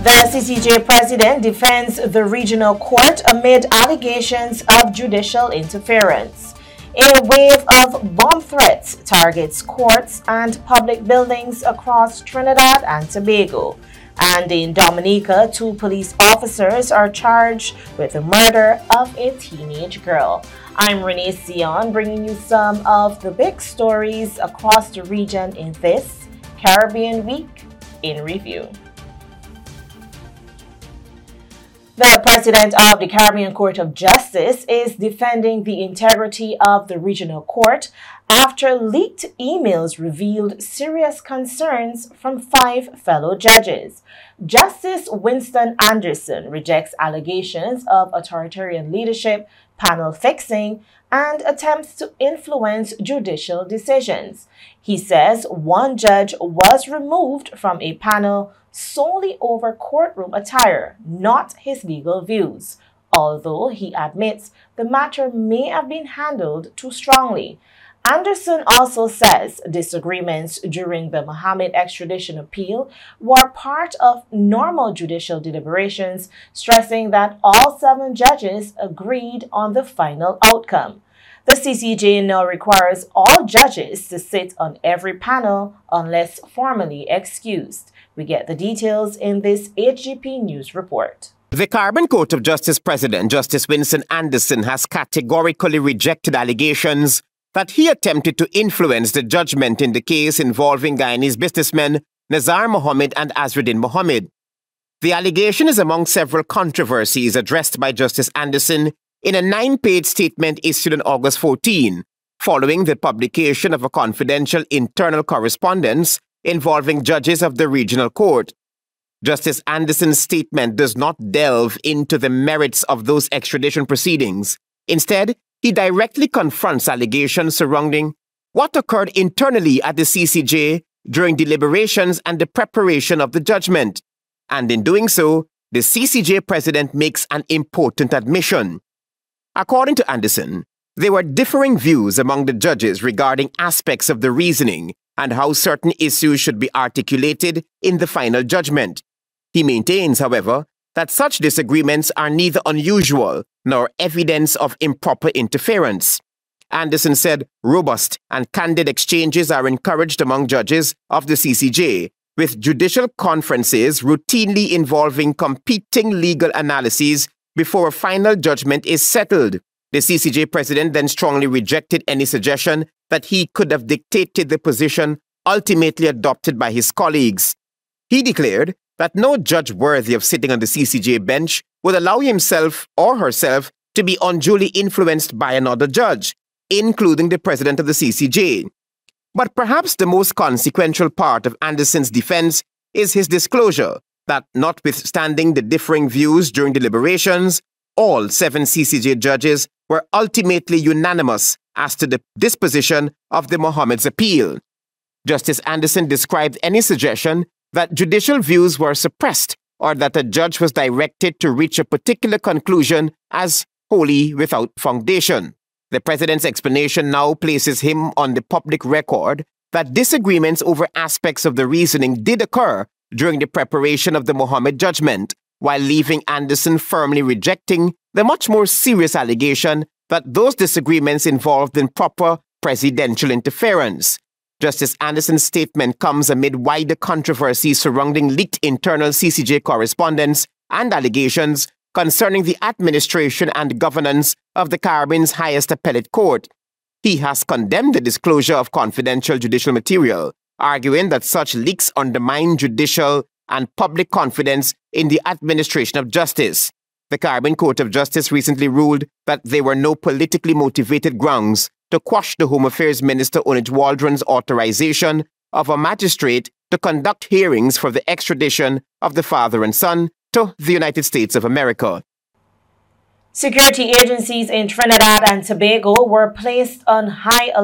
The CCJ president defends the regional court amid allegations of judicial interference. A wave of bomb threats targets courts and public buildings across Trinidad and Tobago. And in Dominica, 2 police officers are charged with the murder of a teenage girl. I'm Renee Sion, bringing you some of the big stories across the region in this Caribbean Week in Review. The president of the Caribbean Court of Justice is defending the integrity of the regional court after leaked emails revealed serious concerns from 5 fellow judges. Justice Winston Anderson rejects allegations of authoritarian leadership, panel fixing, and attempts to influence judicial decisions. He says one judge was removed from a panel solely over courtroom attire, not his legal views, although he admits the matter may have been handled too strongly. Anderson also says disagreements during the Mohammed extradition appeal were part of normal judicial deliberations, stressing that all 7 judges agreed on the final outcome. The CCJ now requires all judges to sit on every panel unless formally excused. We get the details in this HGP News report. The Caribbean Court of Justice President, Justice Winston Anderson, has categorically rejected allegations that he attempted to influence the judgment in the case involving Guyanese businessmen Nazar Mohammed and Azruddin Mohammed. The allegation is among several controversies addressed by Justice Anderson in a 9-page statement issued on August 14, following the publication of a confidential internal correspondence involving judges of the regional court. Justice Anderson's statement does not delve into the merits of those extradition proceedings. Instead, he directly confronts allegations surrounding what occurred internally at the CCJ during deliberations and the preparation of the judgment. And in doing so, the CCJ president makes an important admission. According to Anderson, there were differing views among the judges regarding aspects of the reasoning and how certain issues should be articulated in the final judgment. He maintains, however, that such disagreements are neither unusual nor evidence of improper interference. Anderson said robust and candid exchanges are encouraged among judges of the CCJ, with judicial conferences routinely involving competing legal analyses before a final judgment is settled. The CCJ president then strongly rejected any suggestion that he could have dictated the position ultimately adopted by his colleagues. He declared that no judge worthy of sitting on the CCJ bench would allow himself or herself to be unduly influenced by another judge, including the president of the CCJ. But perhaps the most consequential part of Anderson's defense is his disclosure that notwithstanding the differing views during deliberations, all 7 CCJ judges were ultimately unanimous as to the disposition of the Mohammed's appeal. Justice Anderson described any suggestion that judicial views were suppressed or that a judge was directed to reach a particular conclusion as wholly without foundation. The president's explanation now places him on the public record that disagreements over aspects of the reasoning did occur during the preparation of the Mohammed judgment, while leaving Anderson firmly rejecting the much more serious allegation that those disagreements involved improper presidential interference. Justice Anderson's statement comes amid wider controversy surrounding leaked internal CCJ correspondence and allegations concerning the administration and governance of the Caribbean's highest appellate court. He has condemned the disclosure of confidential judicial material, arguing that such leaks undermine judicial and public confidence in the administration of justice. The Caribbean Court of Justice recently ruled that there were no politically motivated grounds to quash the Home Affairs Minister Onij Waldron's authorization of a magistrate to conduct hearings for the extradition of the father and son to the United States of America. Security agencies in Trinidad and Tobago were placed on high alert